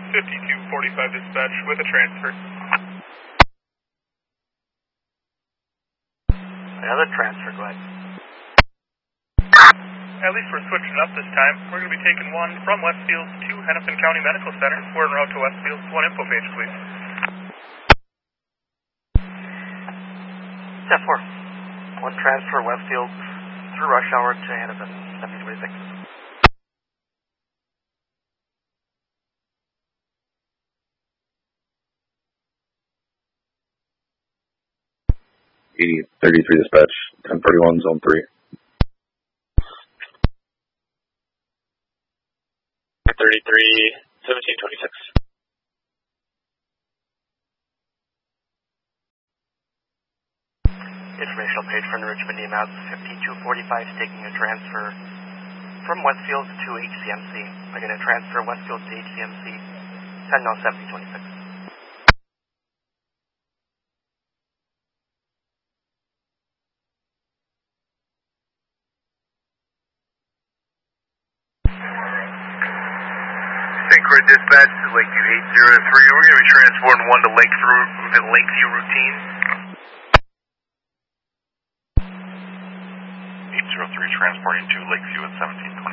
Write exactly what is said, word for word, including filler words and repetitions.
fifty-two forty-five dispatch with a transfer. Another transfer, go ahead. At least we're switching up this time. We're going to be taking one from Westfield to Hennepin County Medical Center. We're en route to Westfield. One info page, please. Step four. One transfer Westfield through rush hour to Hennepin, seventeen twenty-six. eighty thirty-three dispatch, ten thirty-one, zone three. thirty-three, seventeen twenty-six. Informational page from the Richmond E M S, fifty-two forty-five taking a transfer from Westfield to H C M C. Again, a transfer Westfield to H C M C, ten oh seventeen twenty-six. Saint Croix dispatch to Lakeview eight zero three. We're going to be transporting one to Lakeview, Lakeview routine. eight zero three transporting to Lakeview at seventeen twenty.